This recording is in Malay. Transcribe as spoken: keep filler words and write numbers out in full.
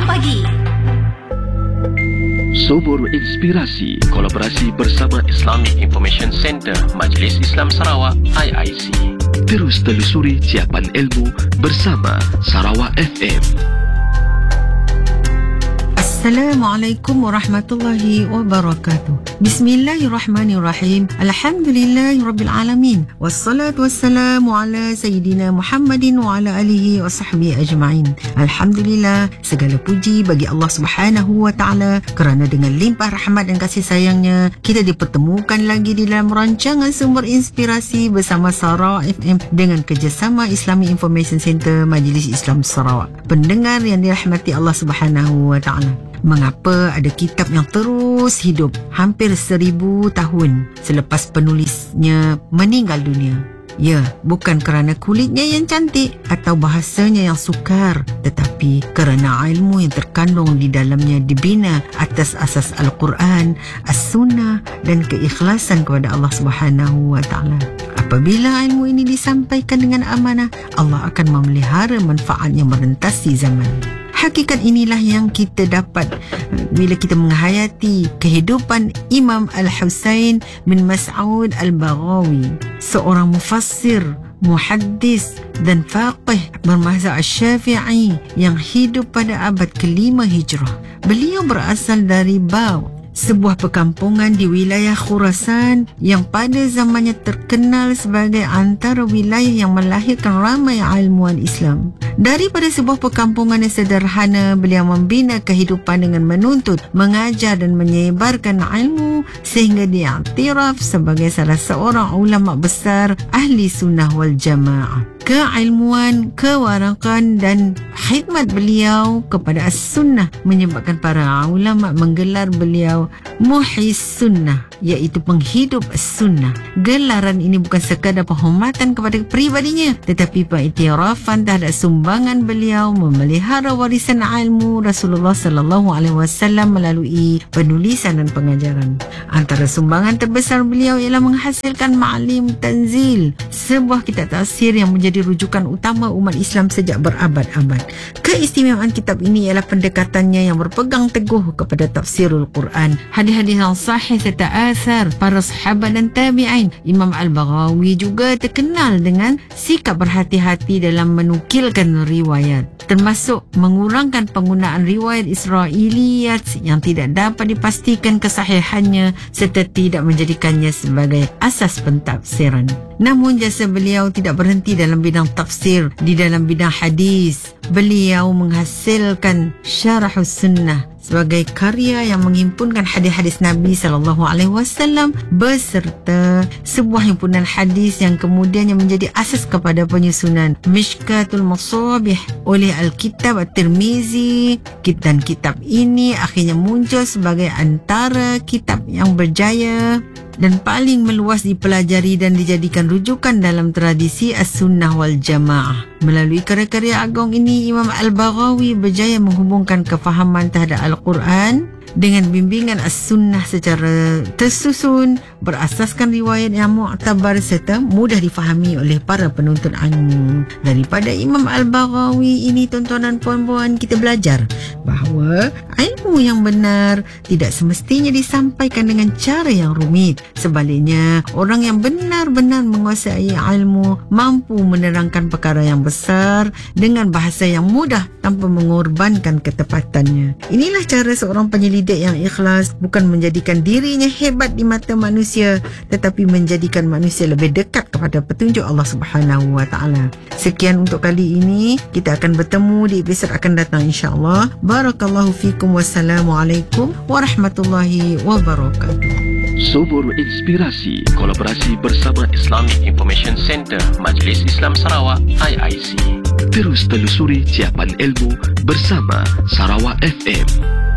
enam pagi. Sumur Inspirasi kolaborasi bersama Islamic Information Center Majlis Islam Sarawak I I C. Terus telusuri siapan ilmu bersama Sarawak F M. Assalamualaikum warahmatullahi wabarakatuh. Bismillahirrahmanirrahim. Alhamdulillahirabbil alamin. Wassalatu wassalamu ala sayyidina Muhammadin wa ala alihi wa sahbihi ajma'in. Alhamdulillah, segala puji bagi Allah Subhanahu wa taala kerana dengan limpah rahmat dan kasih sayangnya kita dipertemukan lagi di dalam rancangan Sumber Inspirasi bersama Sarawak F M dengan kerjasama Islamic Information Center Majlis Islam Sarawak. Pendengar yang dirahmati Allah Subhanahu wa taala, mengapa ada kitab yang terus hidup hampir seribu tahun selepas penulisnya meninggal dunia? Ya, bukan kerana kulitnya yang cantik atau bahasanya yang sukar, tetapi kerana ilmu yang terkandung di dalamnya dibina atas asas Al-Quran, As-Sunnah dan keikhlasan kepada Allah Subhanahu wa taala. Apabila ilmu ini disampaikan dengan amanah, Allah akan memelihara manfaat yang merentasi zaman. Hakikat inilah yang kita dapat bila kita menghayati kehidupan Imam Al-Husain bin Mas'ud Al-Baghawi, seorang mufassir, muhaddis dan faqih bermazhab Syafi'i yang hidup pada abad kelima Hijrah. Beliau berasal dari Baw, sebuah perkampungan di wilayah Khurasan yang pada zamannya terkenal sebagai antara wilayah yang melahirkan ramai ilmuwan Islam. Daripada sebuah perkampungan yang sederhana, beliau membina kehidupan dengan menuntut, mengajar dan menyebarkan ilmu sehingga diiktiraf sebagai salah seorang ulama besar ahli sunnah wal jamaah. Keilmuan, kewarakan dan khidmat beliau kepada as-sunnah menyebabkan para ulama menggelar beliau Muhyi Sunnah, iaitu penghidup as-sunnah. Gelaran ini bukan sekadar penghormatan kepada pribadinya, tetapi pengiktirafan terhadap sumbangan beliau memelihara warisan ilmu Rasulullah sallallahu alaihi wasallam melalui penulisan dan pengajaran. Antara sumbangan terbesar beliau ialah menghasilkan Ma'alim Tanzil, sebuah kitab tafsir yang menjadi rujukan utama umat Islam sejak berabad-abad. Keistimewaan kitab ini ialah pendekatannya yang berpegang teguh kepada tafsirul Quran, hadis-hadis yang sahih serta asar para sahabat dan tabi'in. Imam Al-Baghawi juga terkenal dengan sikap berhati-hati dalam menukilkan riwayat, termasuk mengurangkan penggunaan riwayat Israiliyat yang tidak dapat dipastikan kesahihannya serta tidak menjadikannya sebagai asas pentafsiran. Namun jasa beliau tidak berhenti dalam bidang tafsir. Di dalam bidang hadis, beliau menghasilkan Syarahus Sunnah sebagai karya yang menghimpunkan hadis-hadis Nabi sallallahu alaihi wasallam beserta sebuah himpunan hadis yang kemudiannya menjadi asas kepada penyusunan Mishkatul Masabih oleh Al-Kitab At-Tirmizi. Dan kitab ini akhirnya muncul sebagai antara kitab yang berjaya dan paling meluas dipelajari dan dijadikan rujukan dalam tradisi As-Sunnah wal Jamaah. Melalui karya-karya agung ini, Imam Al-Baghawi berjaya menghubungkan kefahaman terhadap Al-Quran dengan bimbingan As-Sunnah secara tersusun, berasaskan riwayat yang muktabar serta mudah difahami oleh para penuntut ilmu. Daripada Imam Al-Baghawi ini, tuan-tuan dan puan-puan, kita belajar bahawa ilmu yang benar tidak semestinya disampaikan dengan cara yang rumit. Sebaliknya, orang yang benar-benar menguasai ilmu mampu menerangkan perkara yang besar dengan bahasa yang mudah tanpa mengorbankan ketepatannya. Inilah cara seorang penyelidik yang ikhlas, bukan menjadikan dirinya hebat di mata manusia, tetapi menjadikan manusia lebih dekat kepada petunjuk Allah Subhanahu wa taala. Sekian untuk kali ini. Kita akan bertemu di episod akan datang, insya-Allah. Barakallahu fikum. Wassalamualaikum warahmatullahi wabarakatuh. Sumur Inspirasi kolaborasi bersama Islamic Information Center Majlis Islam Sarawak I I C. Terus telusuri siapan ilmu bersama Sarawak F M.